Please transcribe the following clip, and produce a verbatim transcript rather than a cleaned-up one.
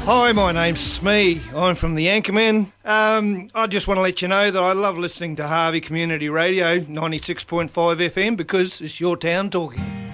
Hi, my name's Smee. I'm from the Anchorman. Um, I just want to let you know that I love listening to Harvey Community Radio, ninety-six point five F M, because it's your town talking.